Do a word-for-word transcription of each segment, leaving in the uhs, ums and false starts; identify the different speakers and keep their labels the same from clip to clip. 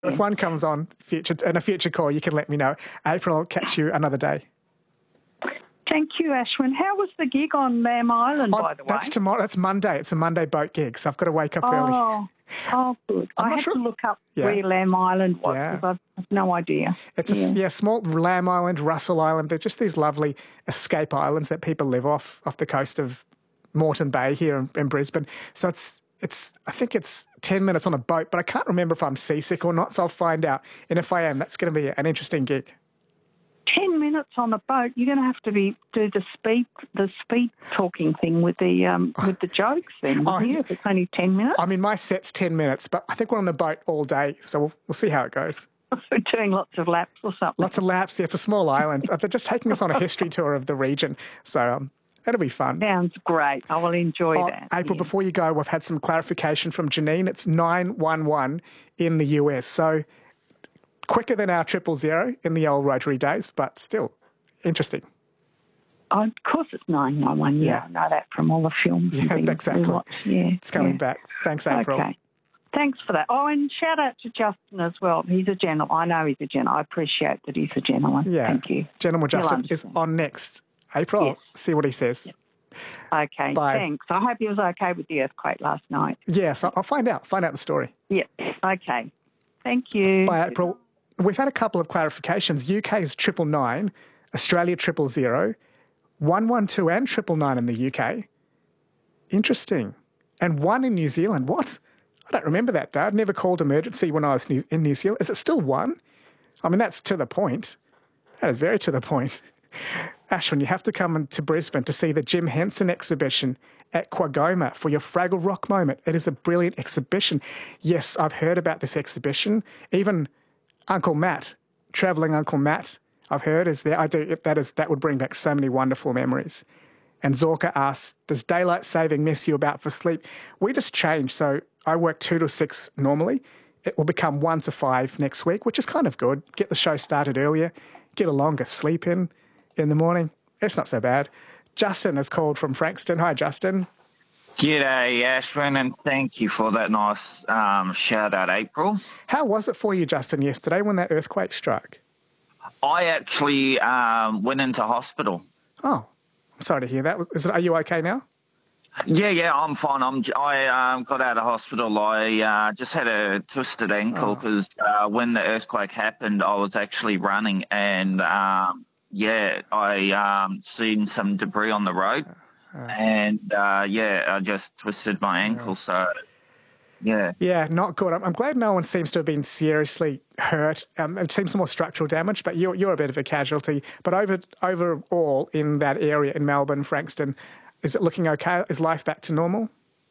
Speaker 1: If one comes on future in a future call, you can let me know. April, I'll catch you another day.
Speaker 2: Thank you, Ashwin. How was the gig on Lamb Island,
Speaker 1: Oh,
Speaker 2: by the way?
Speaker 1: that's tomorrow. That's Monday. It's a Monday boat gig, so I've got to wake up
Speaker 2: oh,
Speaker 1: early.
Speaker 2: Oh, good.
Speaker 1: I'm
Speaker 2: I
Speaker 1: not
Speaker 2: had
Speaker 1: sure.
Speaker 2: to look up
Speaker 1: Yeah.
Speaker 2: where Lamb Island was
Speaker 1: Yeah.
Speaker 2: because I've no idea.
Speaker 1: It's a
Speaker 2: yeah.
Speaker 1: yeah, small Lamb Island, Russell Island. They're just these lovely escape islands that people live off off the coast of Moreton Bay here in, in Brisbane. So it's it's I think it's ten minutes on a boat, but I can't remember if I'm seasick or not. So I'll find out. And if I am, that's going to be an interesting gig.
Speaker 2: Ten minutes on a boat, you're going to have to be do the speed the speed talking thing with the um, with the jokes then,
Speaker 1: Oh,
Speaker 2: wouldn't you? If it's only ten minutes.
Speaker 1: I mean, my set's ten minutes, but I think we're on the boat all day, so we'll, we'll see how it goes.
Speaker 2: We're doing lots of laps or something.
Speaker 1: Lots of laps. Yeah, it's a small island. They're just taking us on a history tour of the region, so um, it'll be fun.
Speaker 2: Sounds great. I will enjoy
Speaker 1: Oh,
Speaker 2: that.
Speaker 1: April,
Speaker 2: yeah.
Speaker 1: before you go, we've had some clarification from Janine. It's nine one one in the U S, so quicker than our triple zero in the old rotary days, but still interesting.
Speaker 2: Oh, of course it's nine one one. Yeah,
Speaker 1: Yeah.
Speaker 2: I know that from all the films.
Speaker 1: Yeah,
Speaker 2: and things
Speaker 1: exactly.
Speaker 2: we watch. Yeah,
Speaker 1: It's coming
Speaker 2: yeah.
Speaker 1: back. Thanks, April.
Speaker 2: Okay. Thanks for that. Oh, and shout out to Justin as well. He's a gentleman. I know he's a gentleman. I appreciate that he's a gentleman.
Speaker 1: Yeah.
Speaker 2: Thank you.
Speaker 1: Gentleman
Speaker 2: You'll
Speaker 1: Justin is
Speaker 2: understand.
Speaker 1: on next. April,
Speaker 2: Yes.
Speaker 1: I'll see what he says.
Speaker 2: Okay,
Speaker 1: Bye.
Speaker 2: thanks. I hope he was okay with the earthquake last night.
Speaker 1: Yes, I'll I'll find out. Find out the story.
Speaker 2: Yeah. Okay. Thank you.
Speaker 1: Bye, April. We've had a couple of clarifications. U K is triple nine, Australia triple zero, one one two and triple nine in the U K. Interesting. And one in New Zealand. What? I don't remember that, Dad. Never called emergency when I was new- in New Zealand. Is it still one? I mean, that's to the point. That is very to the point. Ashwin, you have to come to Brisbane to see the Jim Henson exhibition at Quagoma for your Fraggle Rock moment. It is a brilliant exhibition. Yes, I've heard about this exhibition. Even Uncle Matt, travelling Uncle Matt, I've heard is there. I do. That is that would bring back so many wonderful memories. And Zorka asks, does daylight saving mess you about for sleep? We just changed. So I work two to six normally. It will become one to five next week, which is kind of good. Get the show started earlier, get a longer sleep in in the morning. It's not so bad. Justin has called from Frankston. Hi, Justin.
Speaker 3: G'day, Ashwin, and thank you for that nice um, shout out, April.
Speaker 1: How was it for you, Justin, yesterday when that earthquake struck?
Speaker 3: I actually um, went into hospital.
Speaker 1: Oh, I'm sorry to hear that. Is it, are you okay now?
Speaker 3: Yeah, yeah, I'm fine. I'm. I um, got out of hospital. I uh, just had a twisted ankle because uh, when the earthquake happened, I was actually running, and um, yeah, I um, seen some debris on the road, and uh, yeah, I just twisted my ankle. So yeah,
Speaker 1: Yeah, not good. I'm, I'm glad no one seems to have been seriously hurt. Um, it seems more structural damage, but you're you're a bit of a casualty. But over overall in that area in Melbourne, Frankston, is it looking okay? Is life back to normal?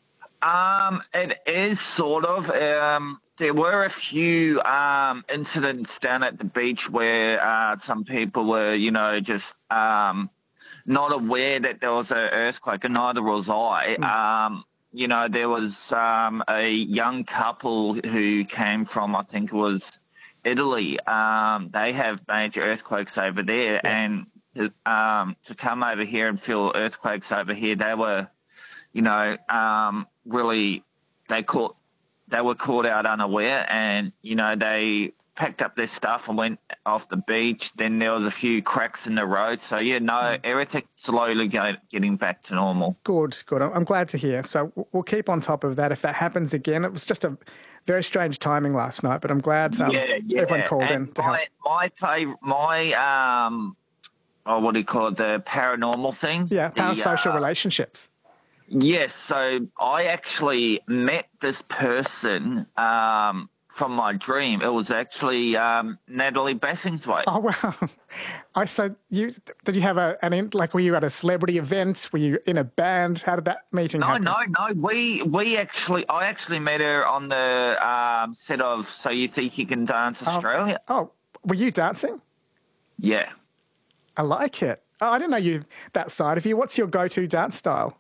Speaker 3: Um, it is sort of. Um, there were a few um, incidents down at the beach where uh, some people were, you know, just um, not aware that there was an earthquake, and neither was I.
Speaker 1: Mm.
Speaker 3: Um, you know, there was um, a young couple who came from, I think it was Italy. Um, they have major earthquakes over there,
Speaker 1: Yeah.
Speaker 3: and um, to come over here and feel earthquakes over here, they were, you know, um, really, they caught, they were caught out unaware, and you know, they packed up their stuff and went off the beach. Then there was a few cracks in the road, so yeah, no, everything's slowly go, getting back to normal.
Speaker 1: Good, good. I'm I'm glad to hear. So we'll keep on top of that if that happens again. It was just a very strange timing last night, but I'm glad um,
Speaker 3: yeah, yeah.
Speaker 1: everyone called
Speaker 3: and
Speaker 1: in to help.
Speaker 3: my, my favorite, my um, oh, what do you call it? The paranormal thing.
Speaker 1: Yeah,
Speaker 3: the,
Speaker 1: parasocial
Speaker 3: uh,
Speaker 1: relationships.
Speaker 3: Yes, so I actually met this person um, from my dream. It was actually um, Natalie Bassingthwaighte.
Speaker 1: Oh wow! I so you did you have a an in- like were you at a celebrity event? Were you in a band? How did that meeting
Speaker 3: No,
Speaker 1: happen?
Speaker 3: no, no. We we actually I actually met her on the um, set of So You Think You Can Dance Australia.
Speaker 1: Oh, were you dancing?
Speaker 3: Yeah.
Speaker 1: I like it. Oh, I didn't know you that side of you. What's your go-to dance style?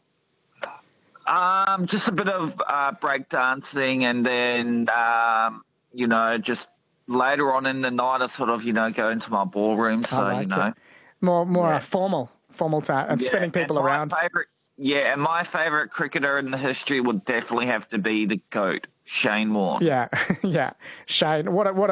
Speaker 3: Um, just a bit of uh, break dancing, and then um, you know, just later on in the night, I sort of you know go into my ballroom. So
Speaker 1: I like
Speaker 3: you know,
Speaker 1: it. More more
Speaker 3: Yeah.
Speaker 1: uh, formal, formal dance and
Speaker 3: Yeah,
Speaker 1: spinning people
Speaker 3: and
Speaker 1: around.
Speaker 3: My favorite, yeah, and my favourite cricketer in the history would definitely have to be the GOAT, Shane Warne.
Speaker 1: Yeah, yeah. Shane, what a, what a